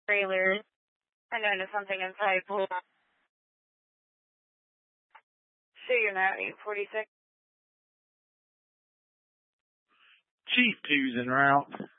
trailers. I noticed something inside pool. So you're now 846. Chief 2's en route.